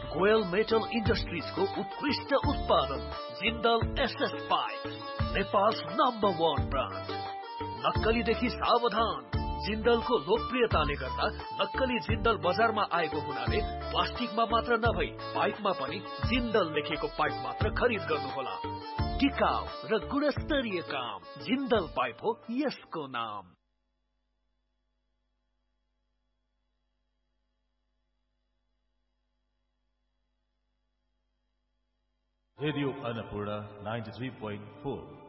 Goyal metal इन्डस्ट्रिजको उत्कृष्ट उत्पादन Jindal SS pipe, Nepal's number 1 brand. नक्कलीदेखि सावधान। जिन्दलको लोकप्रियताले गर्दा नक्कली जिन्दल बजारमा आएको हुनाले प्लास्टिकमा मात्र नभई पाइपमा पनि जिन्दल लेखेको पाइप मात्र खरिद गर्नुहोला। टिकाउ र गुणस्तरीय काम, जिन्दल पाइप हो यसको नाम। रेडियो अन्नपूर्ण 93.4